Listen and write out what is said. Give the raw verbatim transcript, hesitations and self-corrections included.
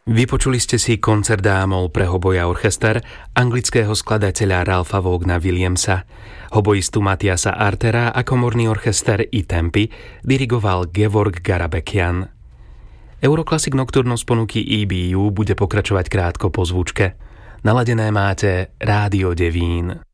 Vypočuli ste si koncert Dámol pre hoboj a orchester anglického skladateľa Ralpha Vaughna Williamsa. Hoboistu Matiasa Artera a komorný orchester I Tempi dirigoval Gevorg Garabekian. Euroclassic Nocturno z ponuky é bé ú bude pokračovať krátko po zvučke. Naladené máte Rádio Devín.